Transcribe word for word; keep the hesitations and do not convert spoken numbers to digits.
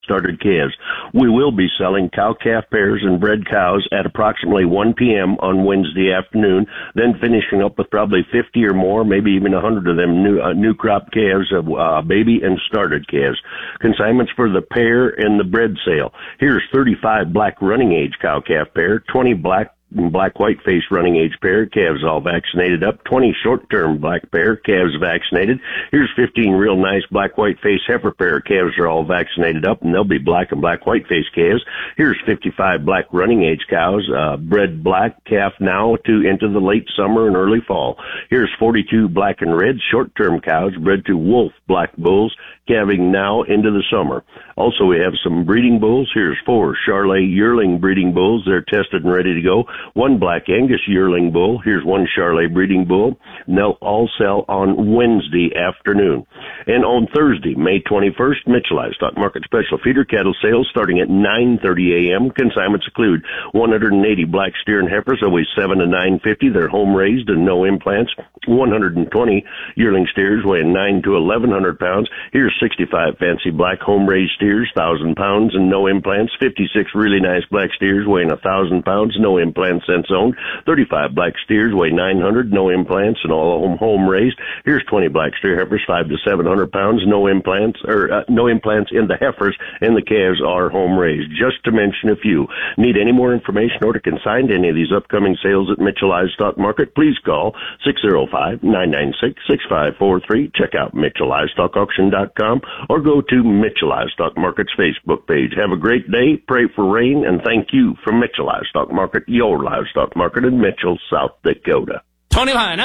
started calves. We will be selling cow-calf pairs and bred cows at approximately one p.m. on Wednesday afternoon, then finishing up with probably fifty or more, maybe even one hundred of them new uh, new crop calves of uh, baby and started calves. Consignments for the pair and the bred sale. Here's thirty-five black running age cow-calf pair, twenty black black white face running age pair, calves all vaccinated up, twenty short term black pair, calves vaccinated. Here's fifteen real nice black white face heifer pair, calves are all vaccinated up, and they'll be black and black white face calves. Here's fifty-five black running age cows, uh, bred black calf now to into the late summer and early fall. Here's forty-two black and red short term cows bred to wolf black bulls, calving now into the summer. Also, we have some breeding bulls. Here's four Charolais yearling breeding bulls. They're tested and ready to go. One black Angus yearling bull. Here's one Charolais breeding bull. And they'll all sell on Wednesday afternoon. And on Thursday, May twenty-first, Mitchell Livestock Market Special Feeder Cattle Sales starting at nine thirty a.m. Consignments include one hundred eighty black steer and heifers, always seven to nine fifty. They're home raised and no implants. one hundred twenty yearling steers weighing nine to eleven hundred pounds. Here's sixty-five fancy black home raised steers, one thousand pounds and no implants. fifty-six really nice black steers weighing one thousand pounds, no implants since owned. thirty-five black steers weigh nine hundred, no implants and all home home raised. Here's twenty black steer heifers, five to seven hundred pounds, no implants or uh, no implants in the heifers, and the calves are home raised. Just to mention a few. Need any more information or to consign any of these upcoming sales at Mitchell Livestock Market? Please call six oh five, nine nine six, six five four three. Check out Mitchell Livestock Auction dot com or go to Mitchell Livestock Market's Facebook page. Have a great day. Pray for rain, and thank you from Mitchell Livestock Market, your livestock market in Mitchell, South Dakota. Tony Vine.